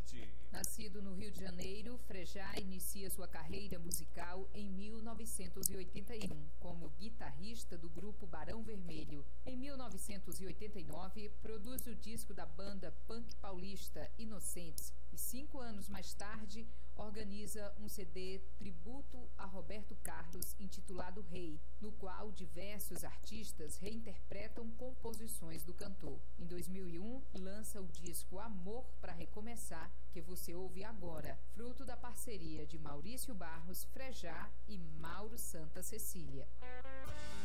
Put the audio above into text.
Norte. Nascido no Rio de Janeiro, Frejá inicia sua carreira musical em 1981 como guitarrista do grupo Barão Vermelho. Em 1989, produz o disco da banda punk paulista Inocentes e 5 anos mais tarde organiza um CD tributo a Roberto Carlos intitulado Rei, no qual diversos artistas reinterpretam composições do cantor. Em 2001, lança o disco Amor pra Recomeçar, que você ouve agora, fruto da parceria de Maurício Barros, Frejá e Mauro Santa Cecília.